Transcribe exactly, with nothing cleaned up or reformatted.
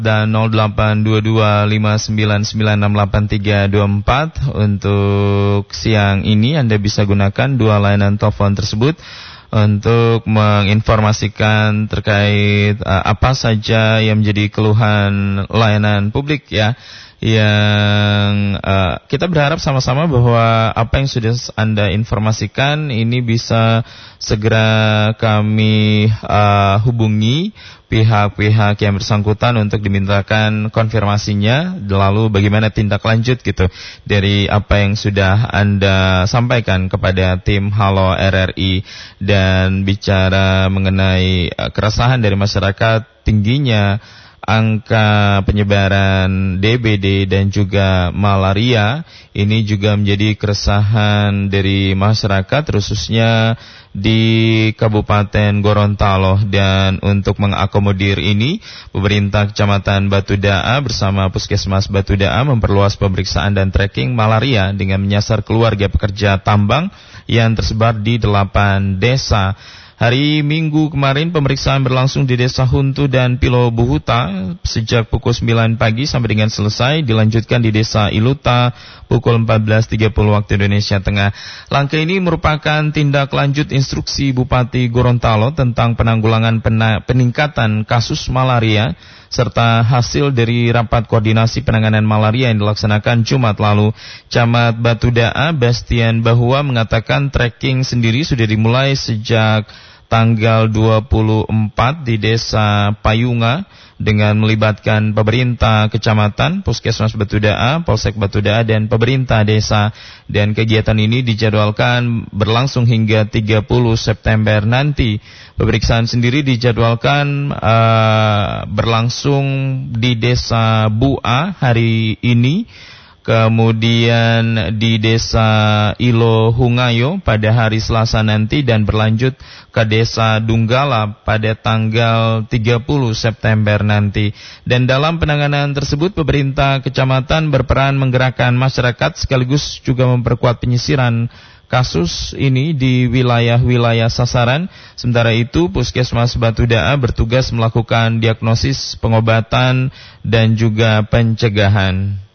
dan nol delapan dua dua lima sembilan sembilan enam delapan tiga dua empat. Untuk siang ini Anda bisa gunakan dua layanan telepon tersebut untuk menginformasikan terkait uh, apa saja yang menjadi keluhan layanan publik ya, yang uh, kita berharap sama-sama bahwa apa yang sudah Anda informasikan ini bisa segera kami uh, hubungi pihak-pihak yang bersangkutan untuk dimintakan konfirmasinya, lalu bagaimana tindak lanjut gitu dari apa yang sudah Anda sampaikan kepada tim Halo R R I. Dan bicara mengenai uh, keresahan dari masyarakat, tingginya angka penyebaran D B D dan juga malaria ini juga menjadi keresahan dari masyarakat, khususnya di Kabupaten Gorontalo. Dan untuk mengakomodir ini, pemerintah Kecamatan Batudaa bersama Puskesmas Batudaa memperluas pemeriksaan dan tracking malaria dengan menyasar keluarga pekerja tambang yang tersebar di delapan desa. Hari Minggu kemarin pemeriksaan berlangsung di Desa Huntu dan Pilo Buhuta sejak pukul sembilan pagi sampai dengan selesai, dilanjutkan di Desa Iluta pukul empat belas tiga puluh waktu Indonesia Tengah. Langkah ini merupakan tindak lanjut instruksi Bupati Gorontalo tentang penanggulangan pena- peningkatan kasus malaria serta hasil dari rapat koordinasi penanganan malaria yang dilaksanakan Jumat lalu. Camat Batudaa Bastian Bahwa mengatakan tracking sendiri sudah dimulai sejak tanggal dua puluh empat di Desa Payunga dengan melibatkan pemerintah kecamatan, Puskesmas Batudaa, Polsek Batudaa dan pemerintah desa. Dan kegiatan ini dijadwalkan berlangsung hingga tiga puluh September nanti. Pemeriksaan sendiri dijadwalkan uh, berlangsung di Desa Bua hari ini, kemudian di Desa Ilo Hungayo pada hari Selasa nanti, dan berlanjut ke Desa Dunggala pada tanggal tiga puluh September nanti. Dan dalam penanganan tersebut, pemerintah kecamatan berperan menggerakkan masyarakat sekaligus juga memperkuat penyisiran kasus ini di wilayah-wilayah sasaran. Sementara itu, Puskesmas Batudaa bertugas melakukan diagnosis, pengobatan, dan juga pencegahan.